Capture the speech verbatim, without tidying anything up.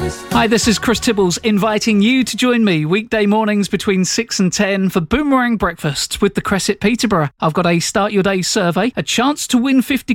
Hi, this is Chris Tibbles inviting you to join me weekday mornings between six and ten for Boomerang Breakfast with the Cresset Peterborough. I've got a Start Your Day survey, a chance to win fifty